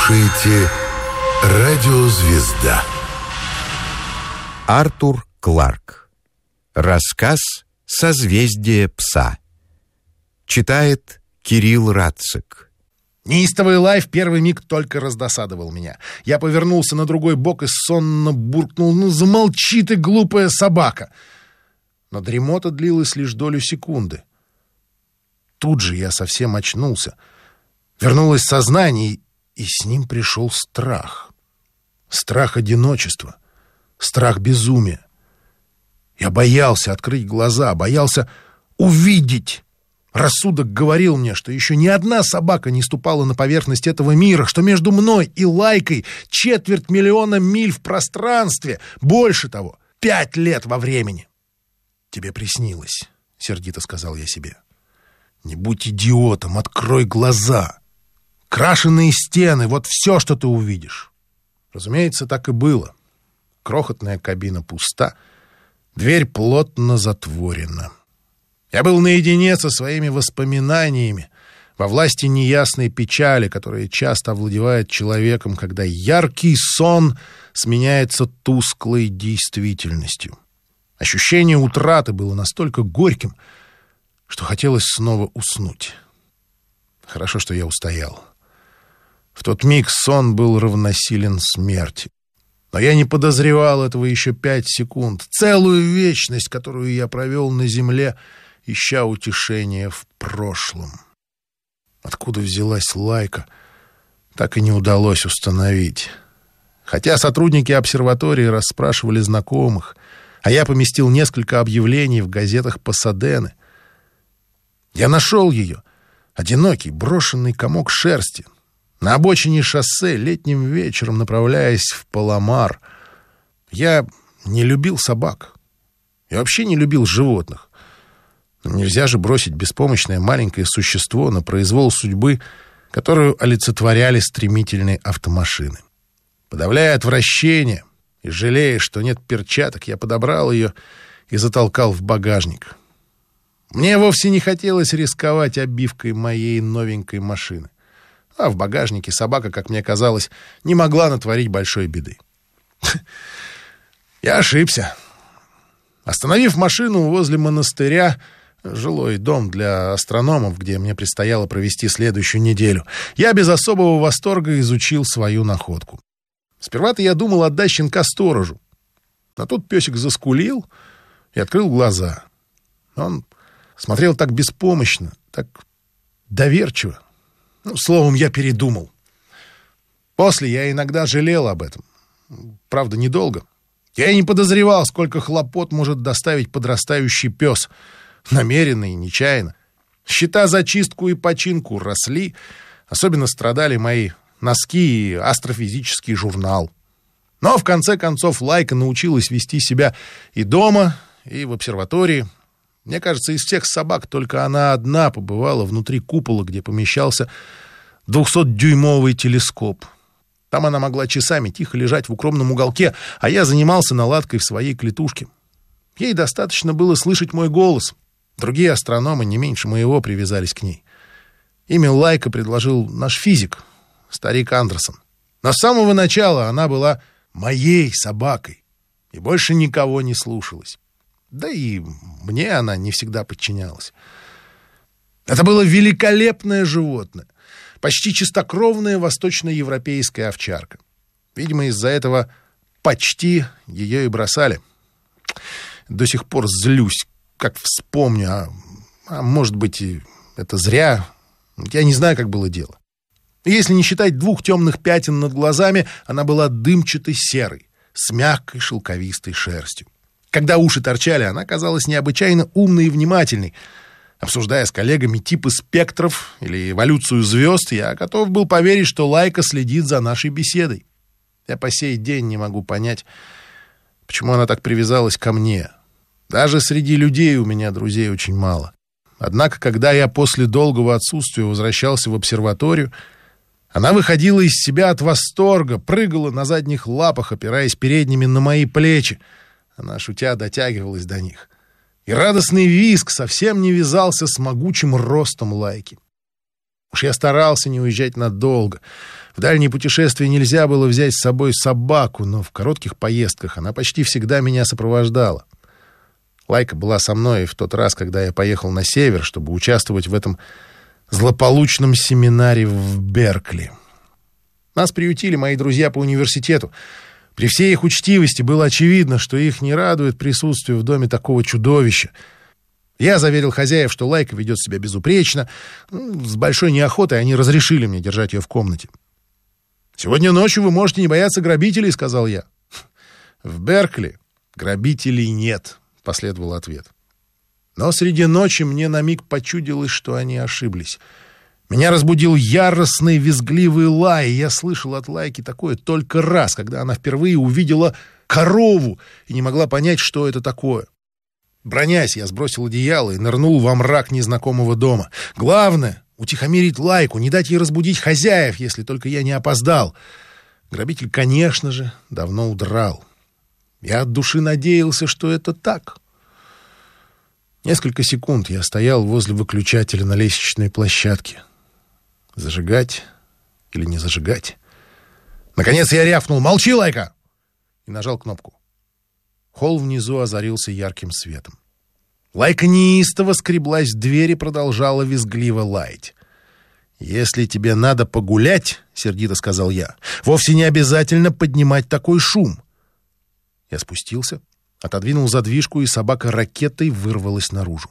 слушаете «Радиозвезда». Артур Кларк. Рассказ «Созвездие пса». Читает Кирилл Рацик. Неистовый лай в первый миг только раздосадовал меня. Я повернулся на другой бок и сонно буркнул: «Ну, замолчи ты, глупая собака!» Но дремота длилась лишь долю секунды. Тут же я совсем очнулся. Вернулось сознание, и с ним пришел страх. Страх одиночества. Страх безумия. Я боялся открыть глаза, боялся увидеть. Рассудок говорил мне, что еще ни одна собака не ступала на поверхность этого мира, что между мной и Лайкой 250 000 миль в пространстве, больше того, 5 лет во времени. «Тебе приснилось», — сердито сказал я себе. «Не будь идиотом, открой глаза. Крашеные стены — вот все, что ты увидишь». Разумеется, так и было. Крохотная кабина пуста, дверь плотно затворена. Я был наедине со своими воспоминаниями, во власти неясной печали, которая часто овладевает человеком, когда яркий сон сменяется тусклой действительностью. Ощущение утраты было настолько горьким, что хотелось снова уснуть. Хорошо, что я устоял. В тот миг сон был равносилен смерти. Но я не подозревал этого еще 5 секунд. Целую вечность, которую я провел на земле, ища утешения в прошлом. Откуда взялась Лайка, так и не удалось установить. Хотя сотрудники обсерватории расспрашивали знакомых, а я поместил несколько объявлений в газетах Пасадены. Я нашел ее, одинокий, брошенный комок шерсти, на обочине шоссе летним вечером, направляясь в Паламар. Я не любил собак. Я вообще не любил животных. Но нельзя же бросить беспомощное маленькое существо на произвол судьбы, которую олицетворяли стремительные автомашины. Подавляя отвращение и жалея, что нет перчаток, я подобрал ее и затолкал в багажник. Мне вовсе не хотелось рисковать обивкой моей новенькой машины. А в багажнике собака, как мне казалось, не могла натворить большой беды. Я ошибся. Остановив машину возле монастыря, жилой дом для астрономов, где мне предстояло провести следующую неделю, я без особого восторга изучил свою находку. Сперва-то я думал отдать щенка сторожу. Но тут песик заскулил и открыл глаза. Он смотрел так беспомощно, так доверчиво. Словом, я передумал. После я иногда жалел об этом. Правда, недолго. Я и не подозревал, сколько хлопот может доставить подрастающий пес. Намеренно и нечаянно. Счета за чистку и починку росли. Особенно страдали мои носки и астрофизический журнал. Но, в конце концов, Лайка научилась вести себя и дома, и в обсерватории. Мне кажется, из всех собак только она одна побывала внутри купола, где помещался 200-дюймовый телескоп. Там она могла часами тихо лежать в укромном уголке, а я занимался наладкой в своей клетушке. Ей достаточно было слышать мой голос. Другие астрономы не меньше моего привязались к ней. Имя Лайка предложил наш физик, старик Андерсон. Но с самого начала она была моей собакой и больше никого не слушалась. Да и мне она не всегда подчинялась. Это было великолепное животное, почти чистокровная восточноевропейская овчарка. Видимо, из-за этого почти ее и бросали. До сих пор злюсь, как вспомню, а может быть, и это зря. Я не знаю, как было дело. Если не считать 2 темных пятен над глазами, она была дымчатой серой, с мягкой шелковистой шерстью. Когда уши торчали, она казалась необычайно умной и внимательной. Обсуждая с коллегами типы спектров или эволюцию звезд, я готов был поверить, что Лайка следит за нашей беседой. Я по сей день не могу понять, почему она так привязалась ко мне. Даже среди людей у меня друзей очень мало. Однако, когда я после долгого отсутствия возвращался в обсерваторию, она выходила из себя от восторга, прыгала на задних лапах, опираясь передними на мои плечи. Она, шутя, дотягивалась до них. И радостный визг совсем не вязался с могучим ростом Лайки. Уж я старался не уезжать надолго. В дальние путешествия нельзя было взять с собой собаку, но в коротких поездках она почти всегда меня сопровождала. Лайка была со мной и в тот раз, когда я поехал на север, чтобы участвовать в этом злополучном семинаре в Беркли. Нас приютили мои друзья по университету. При всей их учтивости было очевидно, что их не радует присутствие в доме такого чудовища. Я заверил хозяев, что Лайка ведет себя безупречно. С большой неохотой они разрешили мне держать ее в комнате. «Сегодня ночью вы можете не бояться грабителей», — сказал я. «В Беркли грабителей нет», — последовал ответ. Но среди ночи мне на миг почудилось, что они ошиблись. Меня разбудил яростный визгливый лай, и я слышал от Лайки такое только раз, когда она впервые увидела корову и не могла понять, что это такое. Бронясь, я сбросил одеяло и нырнул во мрак незнакомого дома. Главное — утихомирить Лайку, не дать ей разбудить хозяев, если только я не опоздал. Грабитель, конечно же, давно удрал. Я от души надеялся, что это так. Несколько секунд я стоял возле выключателя на лестничной площадке. Зажигать или не зажигать? Наконец я рявкнул: «Молчи, Лайка!» и нажал кнопку. Холл внизу озарился ярким светом. Лайка неистово скреблась в дверь и продолжала визгливо лаять. «Если тебе надо погулять, — сердито сказал я, — вовсе не обязательно поднимать такой шум». Я спустился, отодвинул задвижку, и собака ракетой вырвалась наружу.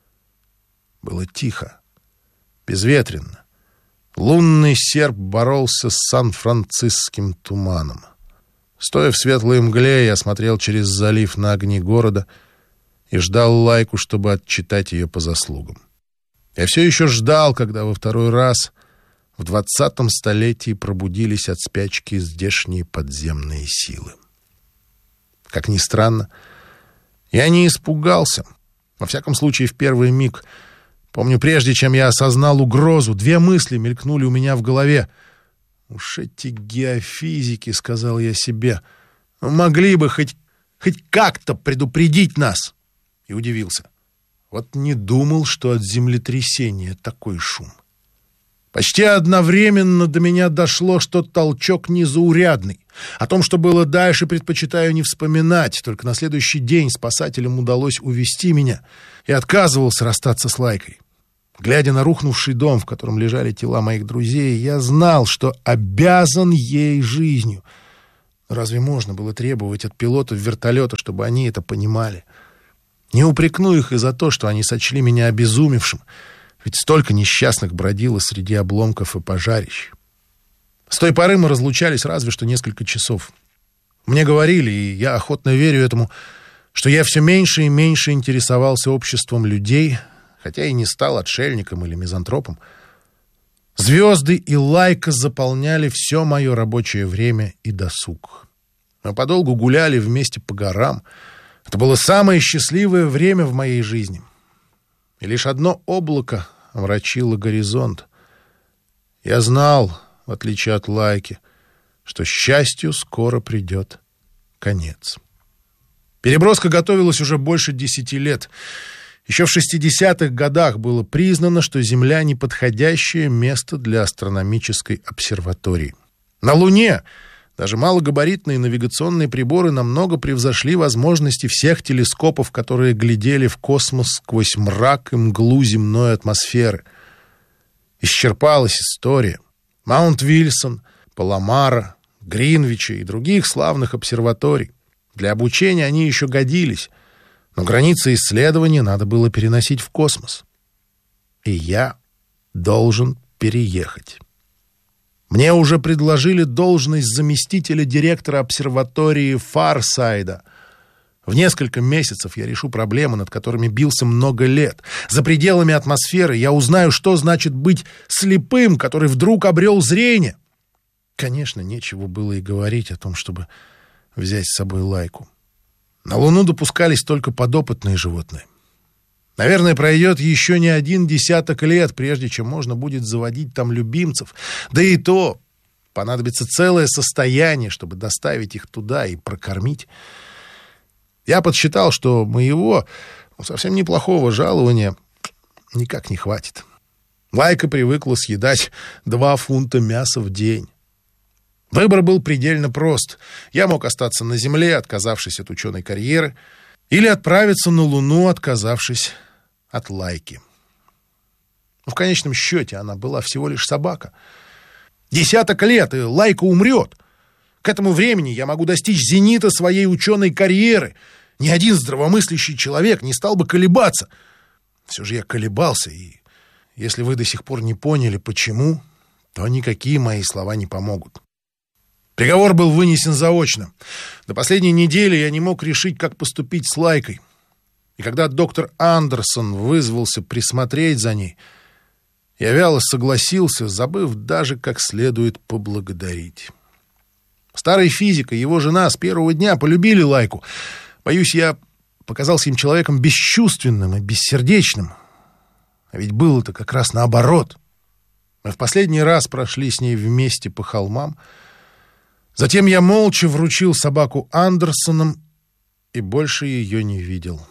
Было тихо, безветренно. Лунный серп боролся с сан-франциским туманом. Стоя в светлой мгле, я смотрел через залив на огни города и ждал Лайку, чтобы отчитать ее по заслугам. Я все еще ждал, когда во второй раз в 20-м столетии пробудились от спячки здешние подземные силы. Как ни странно, я не испугался. Во всяком случае, в первый миг. Помню, прежде чем я осознал угрозу, две мысли мелькнули у меня в голове. «Уж эти геофизики, — сказал я себе, — могли бы хоть как-то предупредить нас». И удивился. Вот не думал, что от землетрясения такой шум. Почти одновременно до меня дошло, что толчок незаурядный. О том, что было дальше, предпочитаю не вспоминать. Только на следующий день спасателям удалось увести меня, и отказывался расстаться с Лайкой. Глядя на рухнувший дом, в котором лежали тела моих друзей, я знал, что обязан ей жизнью. Но разве можно было требовать от пилотов вертолета, чтобы они это понимали? Не упрекну их и за то, что они сочли меня обезумевшим, ведь столько несчастных бродило среди обломков и пожарищ. С той поры мы разлучались разве что несколько часов. Мне говорили, и я охотно верю этому, что я все меньше и меньше интересовался обществом людей, хотя и не стал отшельником или мизантропом. Звезды и Лайка заполняли все мое рабочее время и досуг. Мы подолгу гуляли вместе по горам. Это было самое счастливое время в моей жизни. И лишь одно облако омрачило горизонт. Я знал, в отличие от Лайки, что счастью скоро придет конец. Переброска готовилась уже больше 10 лет. Еще в 60-х годах было признано, что Земля — неподходящее место для астрономической обсерватории. На Луне даже малогабаритные навигационные приборы намного превзошли возможности всех телескопов, которые глядели в космос сквозь мрак и мглу земной атмосферы. Исчерпалась история. Маунт-Вильсон, Паламара, Гринвича и других славных обсерваторий. Для обучения они еще годились, но границы исследования надо было переносить в космос. И я должен переехать. Мне уже предложили должность заместителя директора обсерватории Фарсайда. В несколько месяцев я решу проблемы, над которыми бился много лет. За пределами атмосферы я узнаю, что значит быть слепым, который вдруг обрел зрение. Конечно, нечего было и говорить о том, чтобы взять с собой Лайку. На Луну допускались только подопытные животные. Наверное, пройдет еще не 10 лет, прежде чем можно будет заводить там любимцев. Да и то понадобится целое состояние, чтобы доставить их туда и прокормить. Я подсчитал, что моего совсем неплохого жалования никак не хватит. Лайка привыкла съедать 2 фунта мяса в день. Выбор был предельно прост. Я мог остаться на Земле, отказавшись от ученой карьеры, или отправиться на Луну, отказавшись от Лайки. Но в конечном счете она была всего лишь собака. 10 лет, и Лайка умрет. К этому времени я могу достичь зенита своей ученой карьеры. Ни один здравомыслящий человек не стал бы колебаться. Все же я колебался, и если вы до сих пор не поняли, почему, то никакие мои слова не помогут. Приговор был вынесен заочно. До последней недели я не мог решить, как поступить с Лайкой. И когда доктор Андерсон вызвался присмотреть за ней, я вяло согласился, забыв даже как следует поблагодарить. Старый физик и его жена с первого дня полюбили Лайку. Боюсь, я показался им человеком бесчувственным и бессердечным. А ведь было-то как раз наоборот. Мы в последний раз прошли с ней вместе по холмам. Затем я молча вручил собаку Андерсонам и больше ее не видел.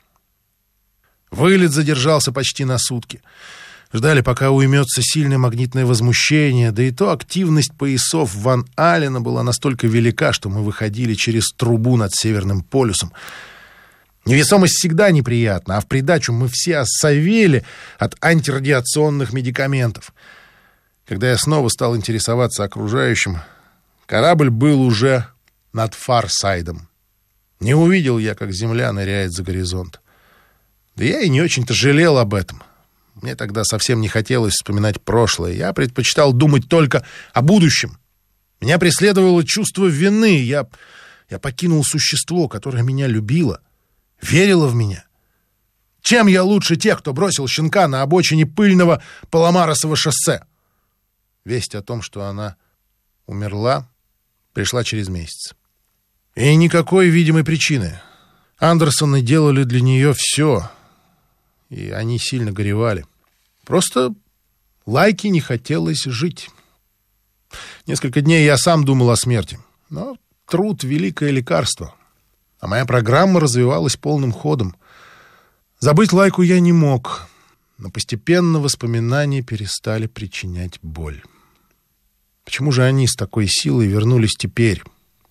Вылет задержался почти на сутки. Ждали, пока уймется сильное магнитное возмущение, да и то активность поясов Ван Аллена была настолько велика, что мы выходили через трубу над Северным полюсом. Невесомость всегда неприятна, а в придачу мы все осовели от антирадиационных медикаментов. Когда я снова стал интересоваться окружающим, корабль был уже над Фарсайдом. Не увидел я, как Земля ныряет за горизонт. Да я и не очень-то жалел об этом. Мне тогда совсем не хотелось вспоминать прошлое. Я предпочитал думать только о будущем. Меня преследовало чувство вины. Я покинул существо, которое меня любило, верило в меня. Чем я лучше тех, кто бросил щенка на обочине пыльного Паломаросова шоссе? Весть о том, что она умерла, пришла через месяц. И никакой видимой причины. Андерсоны делали для нее все, и они сильно горевали. Просто Лайке не хотелось жить. Несколько дней я сам думал о смерти, но труд — великое лекарство, а моя программа развивалась полным ходом. Забыть Лайку я не мог, но постепенно воспоминания перестали причинять боль. Почему же они с такой силой вернулись теперь,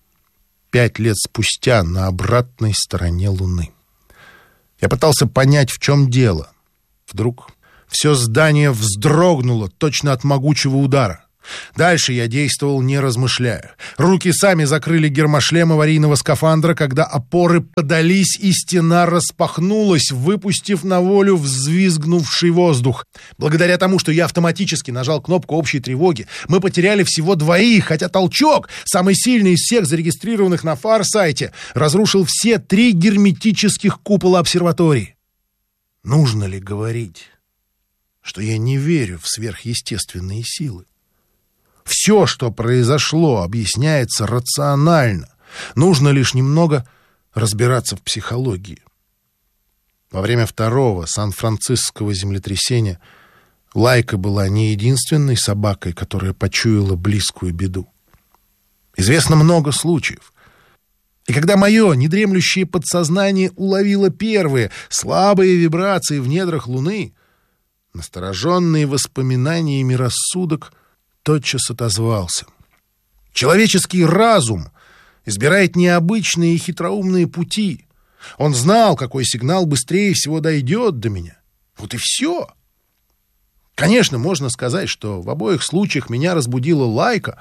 5 лет спустя, на обратной стороне Луны? Я пытался понять, в чем дело. Вдруг все здание вздрогнуло точно от могучего удара. Дальше я действовал, не размышляя. Руки сами закрыли гермошлем аварийного скафандра, когда опоры подались, и стена распахнулась, выпустив на волю взвизгнувший воздух. Благодаря тому, что я автоматически нажал кнопку общей тревоги, мы потеряли всего 2, хотя толчок, самый сильный из всех зарегистрированных на Фарсайте, разрушил все 3 герметических купола обсерватории. Нужно ли говорить, что я не верю в сверхъестественные силы? Все, что произошло, объясняется рационально. Нужно лишь немного разбираться в психологии. Во время 2-го Сан-Францискского землетрясения Лайка была не единственной собакой, которая почуяла близкую беду. Известно много случаев. И когда мое недремлющее подсознание уловило первые слабые вибрации в недрах Луны, настороженный воспоминаниями рассудок тотчас отозвался. Человеческий разум избирает необычные и хитроумные пути. Он знал, какой сигнал быстрее всего дойдет до меня. Вот и все. Конечно, можно сказать, что в обоих случаях меня разбудила Лайка,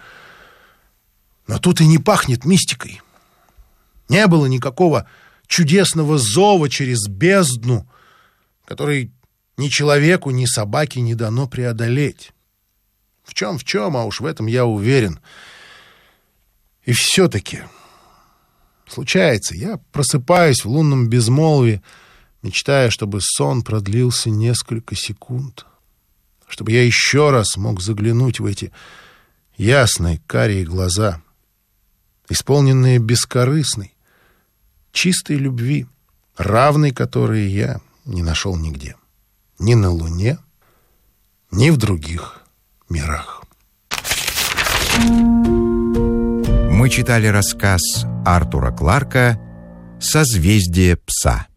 но тут и не пахнет мистикой. Не было никакого чудесного зова через бездну, который ни человеку, ни собаке не дано преодолеть. В чем, а уж в этом я уверен. И все-таки случается, я просыпаюсь в лунном безмолвии, мечтая, чтобы сон продлился несколько секунд, чтобы я еще раз мог заглянуть в эти ясные карие глаза, исполненные бескорыстной, чистой любви, равной которой я не нашел нигде. Ни на Луне, ни в других мирах. Мы читали рассказ Артура Кларка «Созвездие пса».